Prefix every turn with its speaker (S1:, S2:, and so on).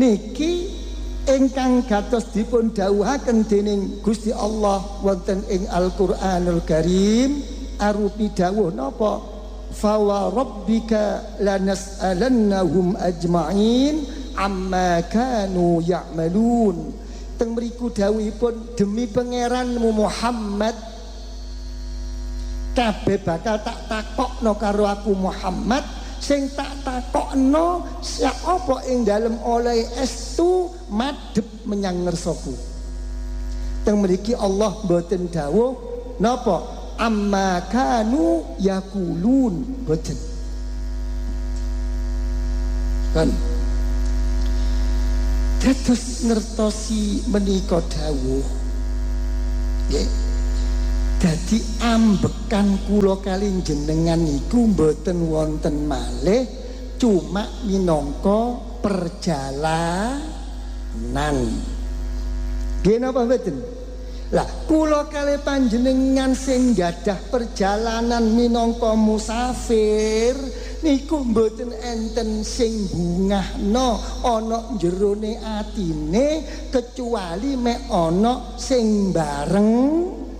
S1: niki ingkang gatos dipun dawuhaken dening Gusti Allah wonten ing Al-Qur'anul Karim arupi dawuh napa fa wa rabbika lanas'alannahum ajma'in amma kanu ya'malun. Teng mriku dawuhipun demi pangeranmu Muhammad kabeh bakal tak takokno karo aku Muhammad. Sing tak takokno siapa ing dalem oleh estu madhep menyang ngersaku. Teng mriki Allah mboten dawuh napa amma kanu yakulun, mboten. Kan dados ngertosi menika dawuh nggih. Dadi ambekan kula kali jenengan niku mboten wonten malih cuma minangka perjalanan. Nggih napa mboten? Lah kula kali panjenengan sing gadah perjalanan minangka musafir niku mboten enten sing bungahno ana jerone atine kecuali mek ana sing bareng